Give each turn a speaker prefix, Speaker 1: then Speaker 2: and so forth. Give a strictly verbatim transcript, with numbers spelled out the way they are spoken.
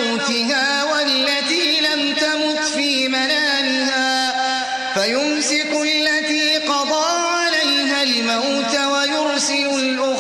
Speaker 1: موتها والتي لم تمت في منامها فيمسك التي قضى عليها الموت ويرسل الأخرى